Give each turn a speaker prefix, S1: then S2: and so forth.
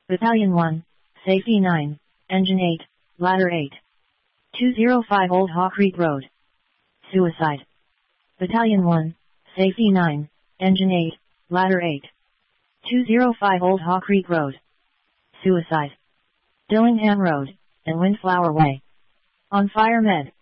S1: Battalion 1, Safety 9, Engine 8, Ladder 8. 205 Old Haw Creek Road. Suicide. Battalion 1, Safety 9, Engine 8, Ladder 8. 205 Old Haw Creek Road. Suicide. Dillingham Road, and Windflower Way. On fire med.